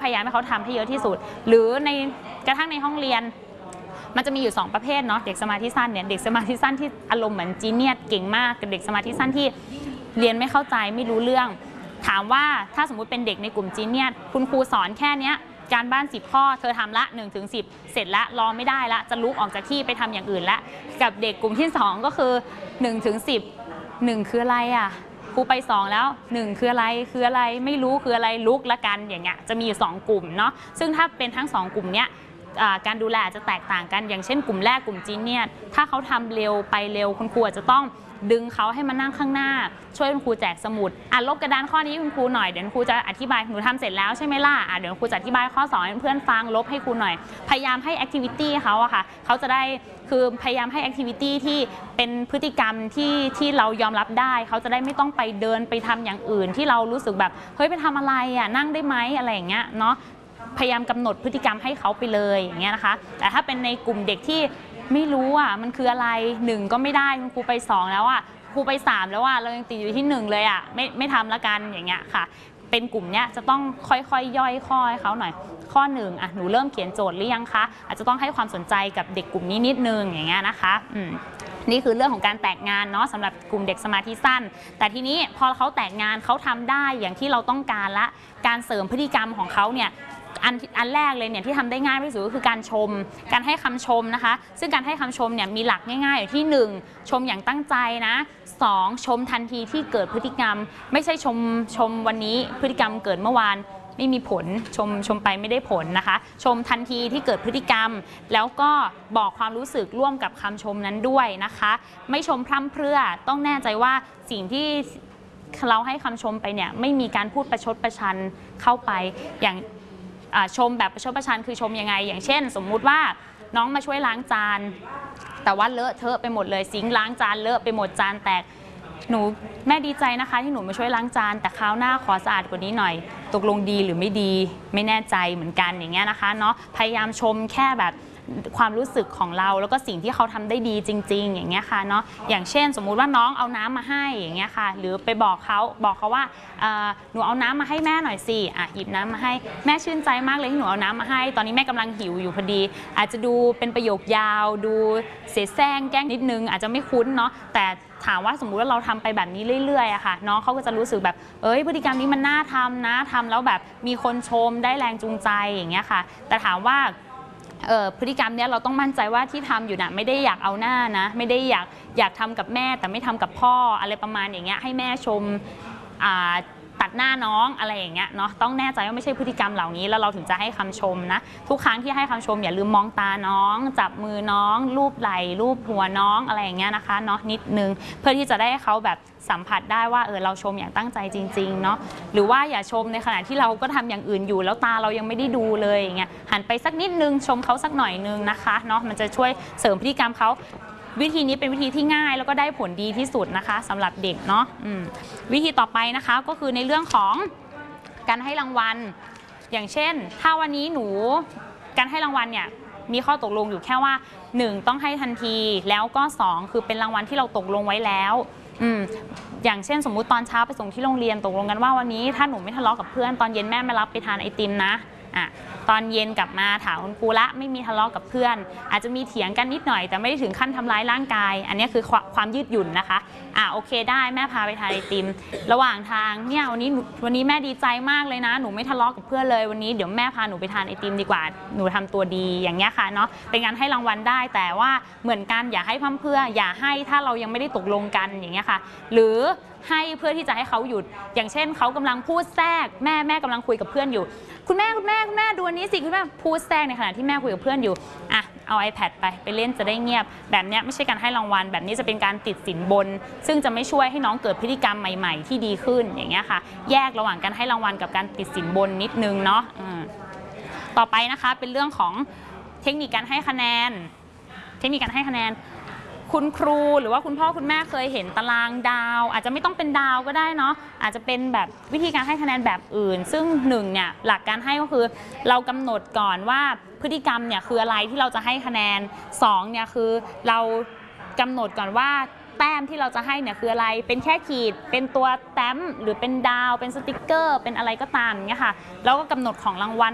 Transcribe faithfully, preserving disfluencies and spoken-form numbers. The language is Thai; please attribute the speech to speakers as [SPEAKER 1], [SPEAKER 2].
[SPEAKER 1] พยายามให้เขาทำให้เยอะที่สุดหรือในกระทั่งในห้องเรียนมันจะมีอยู่สองประเภทเนาะเด็กสมาธิสั้นเนี่ยเด็กสมาธิสั้นที่อารมณ์เหมือนจีเนียสเก่งมากกับเด็กสมาธิสั้นที่เรียนไม่เข้าใจไม่รู้เรื่องถามว่าถ้าสมมุติเป็นเด็กในกลุ่มจีเนียสคุณครูสอนแค่เนี้ยการบ้านสิบข้อเธอทำละหนึ่งถึงสิบเสร็จละรอไม่ได้ละจะลุกออกจากที่ไปทำอย่างอื่นละกับเด็กกลุ่มที่สองก็คือหนึ่งถึงสิบ หนึ่งคืออะไรอ่ะครูไปสองแล้วหนึ่งคืออะไรคืออะไรไม่รู้คืออะไรลุกละกันอย่างเงี้ยจะมีอยู่สองกลุ่มเนาะซึ่งถ้าเป็นทั้งสองกลุ่มเนี้ยการดูแลจะแตกต่างกันอย่างเช่นกลุ่มแรกกลุ่มจีนเนี่ยถ้าเขาทำเร็วไปเร็วคุณครูจะต้องดึงเขาให้มานั่งข้างหน้าช่วยคุณครูแจกสมุดอ่ะลบกระดานข้อนี้คุณครูหน่อยเดี๋ยวครูจะอธิบายหนูทำเสร็จแล้วใช่ไหมล่ะอ่ะเดี๋ยวครูจะอธิบายข้อสองให้เพื่อนฟังลบให้ครูหน่อยพยายามให้แอคทิวิตี้เขาอะค่ะเขาจะได้คือพยายามให้แอคทิวิตี้ที่เป็นพฤติกรรมที่ที่เรายอมรับได้เขาจะได้ไม่ต้องไปเดินไปทำอย่างอื่นที่เรารู้สึกแบบเฮ้ยไปทำอะไรอ่ะนั่งได้ไหมอะไรอย่างเงี้ยเนาะพยายามกำหนดพฤติกรรมให้เขาไปเลยอย่างเงี้ยนะคะแต่ถ้าเป็นในกลุ่มเด็กที่ไม่รู้อ่ะมันคืออะไรหนึ่งก็ไม่ได้คุณครูไปสองแล้วอ่ะครูไปสามแล้วอ่ะเรายังติดอยู่ที่หนึ่งเลยอ่ะไม่ไม่ทำละกันอย่างเงี้ยค่ะเป็นกลุ่มเนี้ยจะต้องค่อยๆ ย่อยข้อให้เขาหน่อยข้อหนึ่งอ่ะหนูเริ่มเขียนโจทย์หรือยังคะอาจจะต้องให้ความสนใจกับเด็กกลุ่มนี้นิดนึงอย่างเงี้ยนะคะอืมนี่คือเรื่องของการแตกงานเนาะสำหรับกลุ่มเด็กสมาธิสั้นแต่ทีนี้พอเขาแตกงานเขาทำได้อย่างที่เราต้องการละการเสริมพฤติกรรมของเขาเนี่ยอันอันแรกเลยเนี่ยที่ทำได้ง่ายที่สุดก็คือการชมการให้คำชมนะคะซึ่งการให้คำชมเนี่ยมีหลักง่ายๆอยู่ที่หนึ่งชมอย่างตั้งใจนะสองชมทันทีที่เกิดพฤติกรรมไม่ใช่ชมชมวันนี้พฤติกรรมเกิดเมื่อวานไม่มีผลชมชมไปไม่ได้ผลนะคะชมทันทีที่เกิดพฤติกรรมแล้วก็บอกความรู้สึกร่วมกับคำชมนั้นด้วยนะคะไม่ชมพร่ำเพรื่อต้องแน่ใจว่าสิ่งที่เราให้คำชมไปเนี่ยไม่มีการพูดประชดประชันเข้าไปอย่างชมแบบประชดประชันคือชมยังไงอย่างเช่นสมมุติว่าน้องมาช่วยล้างจานแต่ว่าเลอะเทอะไปหมดเลยซิงค์ล้างจานเลอะไปหมดจานแตกหนูแม่ดีใจนะคะที่หนูมาช่วยล้างจานแต่คราวหน้าขอสะอาดกว่านี้หน่อยตกลงดีหรือไม่ดีไม่แน่ใจเหมือนกันอย่างเงี้ยนะคะเนาะพยายามชมแค่แบบความรู้สึกของเราแล้วก็สิ่งที่เขาทำได้ดีจริงๆอย่างเงี้ยค่ะเนาะอย่างเช่นสมมุติว่าน้องเอาน้ำมาให้อย่างเงี้ยค่ะหรือไปบอกเขาบอกเขาว่าหนูเอาน้ำมาให้แม่หน่อยสิอ่ะหยิบน้ำมาให้แม่ชื่นใจมากเลยที่หนูเอาน้ำมาให้ตอนนี้แม่กำลังหิวอยู่พอดีอาจจะดูเป็นประโยคยาวดูเสแสร้งแกล้งนิดนึงอาจจะไม่คุ้นเนาะแต่ถามว่าสมมุติว่าเราทำไปแบบนี้เรื่อยๆอะค่ะน้องเขาก็จะรู้สึกแบบเอ้ยพฤติกรรมนี้มันน่าทำนะทำแล้วแบบมีคนชมได้แรงจูงใจอย่างเงี้ยค่ะแต่ถามว่าพฤติกรรมเนี้ยเราต้องมั่นใจว่าที่ทำอยู่น่ะไม่ได้อยากเอาหน้านะไม่ได้อยากอยากทำกับแม่แต่ไม่ทำกับพ่ออะไรประมาณอย่างเงี้ยให้แม่ชมตัดหน้าน้องอะไรอย่างเงี้ยเนาะต้องแน่ใจว่าไม่ใช่พฤติกรรมเหล่านี้แล้วเราถึงจะให้คำชมนะทุกครั้งที่ให้คำชมอย่าลืมมองตาน้องจับมือน้องลูบไหล่ลูบหัวน้องอะไรอย่างเงี้ยนะคะเนาะนิดนึงเพื่อที่จะได้ให้เขาแบบสัมผัสได้ว่าเออเราชมอย่างตั้งใจจริงๆเนาะหรือว่าอย่าชมในขณะที่เราก็ทำอย่างอื่นอยู่แล้วตาเรายังไม่ได้ดูเลยอย่างเงี้ยหันไปสักนิดนึงชมเขาสักหน่อยนึงนะคะเนาะมันจะช่วยเสริมพฤติกรรมเขาวิธีนี้เป็นวิธีที่ง่ายแล้วก็ได้ผลดีที่สุดนะคะสำหรับเด็กเนาะวิธีต่อไปนะคะก็คือในเรื่องของการให้รางวัลอย่างเช่นถ้าวันนี้หนูการให้รางวัลเนี่ยมีข้อตกลงอยู่แค่ว่าหนึ่งต้องให้ทันทีแล้วก็สองคือเป็นรางวัลที่เราตกลงไว้แล้วอืมอย่างเช่นสมมุติตอนเช้าไปส่งที่โรงเรียนตกลงกันว่าวันนี้ถ้าหนูไม่ทะเลาะกับเพื่อนตอนเย็นแม่มารับไปทานไอติมนะอ่ะตอนเย็นกลับมาถามคุณครูละไม่มีทะเลาะกับเพื่อนอาจจะมีเถียงกันนิดหน่อยแต่ไม่ได้ถึงขั้นทำร้ายร่างกายอันนี้คือความยืดหยุ่นนะคะอ่ะโอเคได้แม่พาไปทานไอติมระหว่างทางเนี่ยวันนี้วันนี้แม่ดีใจมากเลยนะหนูไม่ทะเลาะกับเพื่อนเลยวันนี้เดี๋ยวแม่พาหนูไปทานไอติมดีกว่าหนูทำตัวดีอย่างเงี้ยค่ะเนาะเป็นการให้รางวัลได้แต่ว่าเหมือนกันอย่าให้พร่ำเพรื่ออย่าให้ถ้าเรายังไม่ได้ตกลงกันอย่างเงี้ยค่ะหรือให้เพื่อที่จะให้เขาหยุดอย่างเช่นเขากำลังพูดแทรกแม่แม่กำลังคุยกับเพื่อนอยู่คุณแม่คุณแม่คุณแม่ดูอันนี้สิคุณแม่พูดแทรกในขณะที่แม่คุยกับเพื่อนอยู่อ่ะเอา iPad ไปไปเล่นจะได้เงียบแบบนี้ไม่ใช่การให้รางวัลแบบนี้จะเป็นการติดสินบนซึ่งจะไม่ช่วยให้น้องเกิดพฤติกรรมใหม่ๆที่ดีขึ้นอย่างเงี้ยค่ะแยกระหว่างการให้รางวัลกับการติดสินบนนิดนึงเนาะต่อไปนะคะเป็นเรื่องของเทคนิคการให้คะแนนเทคนิคการให้คะแนนคุณครูหรือว่าคุณพ่อคุณแม่เคยเห็นตารางดาวอาจจะไม่ต้องเป็นดาวก็ได้เนาะอาจจะเป็นแบบวิธีการให้คะแนนแบบอื่นซึ่งหนึ่งเนี่ยหลักการให้ก็คือเรากำหนดก่อนว่าพฤติกรรมเนี่ยคืออะไรที่เราจะให้คะแนนสองเนี่ยคือเรากำหนดก่อนว่าแต้มที่เราจะให้เนี่ยคืออะไรเป็นแค่ขีดเป็นตัวแต้มหรือเป็นดาวเป็นสติกเกอร์เป็นอะไรก็ตามอย่างเงี้ยค่ะแล้วก็กำหนดของรางวัล